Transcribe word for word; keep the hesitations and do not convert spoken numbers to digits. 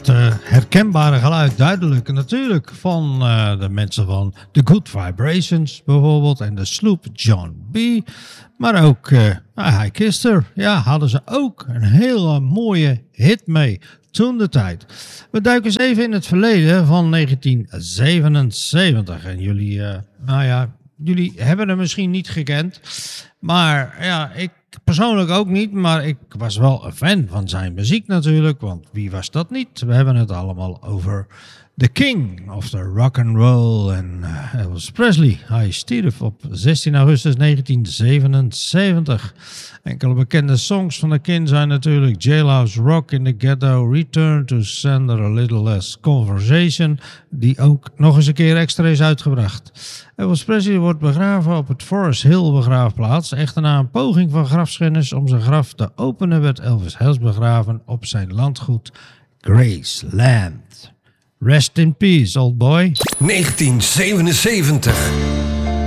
het uh, herkenbare geluid duidelijk natuurlijk van uh, de mensen van The Good Vibrations bijvoorbeeld en de Sloop John B. Maar ook uh, I Kissed Her. Ja, hadden ze ook een hele mooie hit mee. Toen de tijd. We duiken eens even in het verleden van negentien zevenenzeventig. En jullie, uh, nou ja, jullie hebben hem misschien niet gekend. Maar ja, ik persoonlijk ook niet. Maar ik was wel een fan van zijn muziek natuurlijk. Want wie was dat niet? We hebben het allemaal over The King of the Rock and Roll en uh, Elvis Presley. Hij stierf op zestien augustus negentien zevenenzeventig. Enkele bekende songs van The King zijn natuurlijk Jailhouse Rock in the Ghetto, Return to Sender, A Little Less Conversation, die ook nog eens een keer extra is uitgebracht. Elvis Presley wordt begraven op het Forest Hill begraafplaats. Echter na een poging van grafschennis om zijn graf te openen werd Elvis Hels begraven op zijn landgoed Graceland. Rest in peace, old boy. negentien zevenenzeventig.